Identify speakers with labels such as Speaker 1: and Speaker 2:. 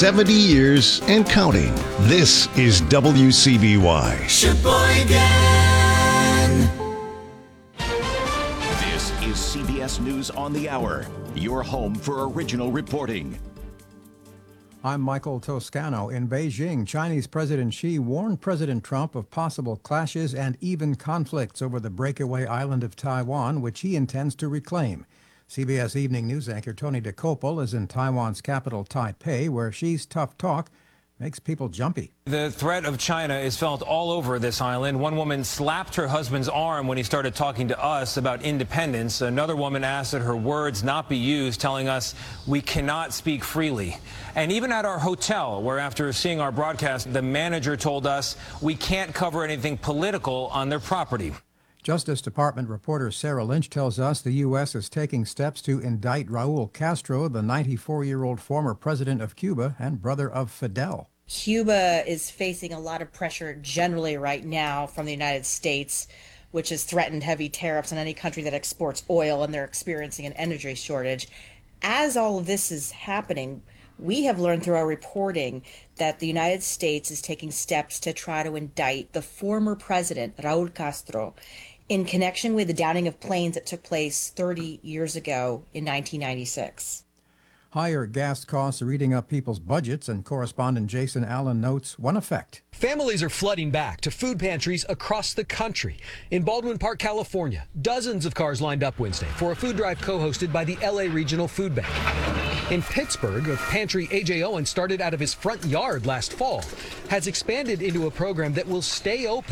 Speaker 1: 70 years and counting. This is WCBY.
Speaker 2: Sheboygan.
Speaker 3: This is CBS News on the Hour, your home for original reporting.
Speaker 4: I'm Michael Toscano. In Beijing, Chinese President Xi warned President Trump of possible clashes and even conflicts over the breakaway island of Taiwan, which he intends to reclaim. CBS Evening News anchor Tony DeCopel is in Taiwan's capital, Taipei, where Xi's tough talk makes people jumpy.
Speaker 5: The threat of China is felt all over this island. One woman slapped her husband's arm when he started talking to us about independence. Another woman asked that her words not be used, telling us we cannot speak freely. And even at our hotel, where after seeing our broadcast, the manager told us we can't cover anything political on their property.
Speaker 4: Justice Department reporter Sarah Lynch tells us the U.S. is taking steps to indict Raul Castro, the 94-year-old former president of Cuba and brother of Fidel.
Speaker 6: Cuba is facing a lot of pressure generally right now from the United States, which has threatened heavy tariffs on any country that exports oil, and they're experiencing an energy shortage. As all of this is happening, we have learned through our reporting that the United States is taking steps to try to indict the former president, Raul Castro, in connection with the downing of planes that took place 30 years ago in 1996.
Speaker 4: Higher gas costs are eating up people's budgets, and correspondent Jason Allen notes one effect.
Speaker 7: Families are flooding back to food pantries across the country. In Baldwin Park, California, dozens of cars lined up Wednesday for a food drive co-hosted by the LA Regional Food Bank. In Pittsburgh, a pantry A.J. Owen started out of his front yard last fall has expanded into a program that will stay open